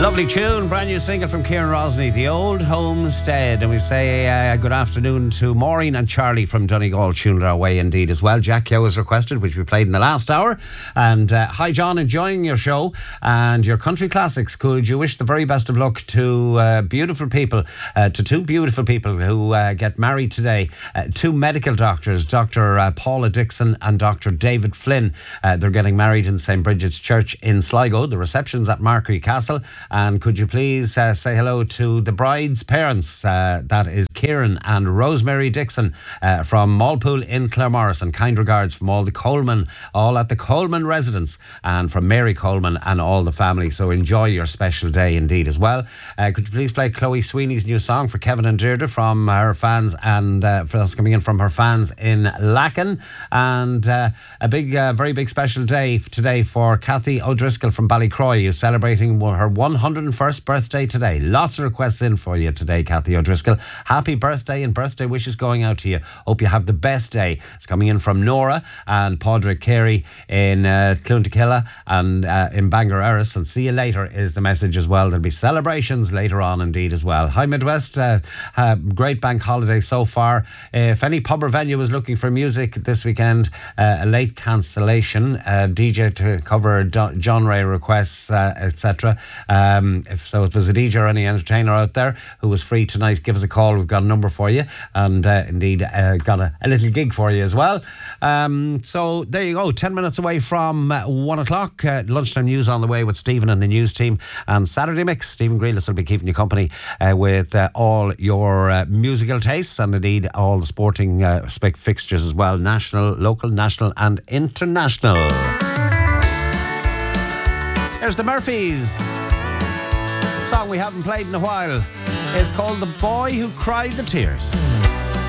Lovely tune, brand new single from Kieran Rosny, The Old Homestead. And we say good afternoon to Maureen and Charlie from Donegal, tuned our way indeed as well. Jack Yo has requested, which we played in the last hour. And hi John, enjoying your show and your country classics. Could you wish the very best of luck to beautiful people, to two beautiful people who get married today. Two medical doctors, Dr. Paula Dixon and Dr. David Flynn. They're getting married in St. Bridget's Church in Sligo. The reception's at Markery Castle. And could you please say hello to the bride's parents? That is Kieran and Rosemary Dixon from Malpool in Claremorris. Kind regards from all at the Coleman residence, and from Mary Coleman and all the family. So enjoy your special day indeed as well. Could you please play Chloe Sweeney's new song for Kevin and Deirdre from her fans, and that's coming in from her fans in Lacken. And a big, very big special day today for Kathy O'Driscoll from Ballycroy, who's celebrating her 101st birthday today. Lots of requests in for you today, Kathy O'Driscoll. Happy birthday and birthday wishes going out to you. Hope you have the best day. It's coming in from Nora and Padraig Carey in Clontakilla and in Bangor Erris. And see you later is the message as well. There'll be celebrations later on indeed as well. Hi Midwest, great bank holiday so far. If any pub or venue is looking for music this weekend, a late cancellation, DJ to cover John Ray requests, etc. If there's a DJ or any entertainer out there who is free tonight, give us a call. We've got a number for you, and indeed got a little gig for you as well. So there you go, 10 minutes away from 1 o'clock. Lunchtime news on the way with Stephen and the news team, and Saturday Mix. Stephen Greenless will be keeping you company with all your musical tastes, and indeed all the sporting fixtures as well, national, local, national and international. There's the Murphys. Song we haven't played in a while. It's called The Boy Who Cried the Tears.